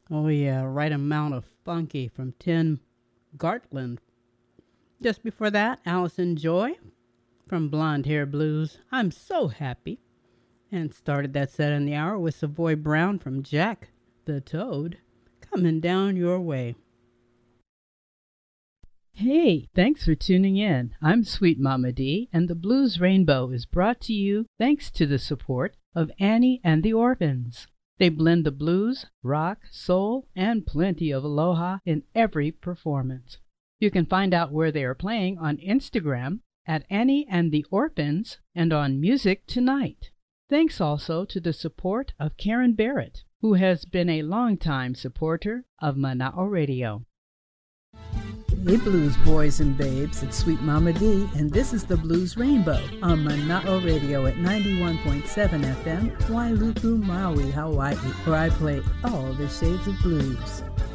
Oh, yeah, right amount of funky from Tim Gartland. Just before that, Allison Joy from Blonde Hair Blues. I'm so happy. And started that set in the hour with Savoy Brown from Jack the Toad. Coming down your way. Hey, thanks for tuning in. I'm Sweet Mama D, and the Blues Rainbow is brought to you thanks to the support of Annie and the Orphans. They blend the blues, rock, soul, and plenty of aloha in every performance. You can find out where they are playing on Instagram at Annie and the Orphans and on Music Tonight. Thanks also to the support of Karen Barrett, who has been a longtime supporter of Mana'o Radio. Hey Blues boys and babes, it's Sweet Mama D, and this is the Blues Rainbow on Mana'o Radio at 91.7 FM, Wailuku, Maui, Hawaii, where I play all the shades of blues.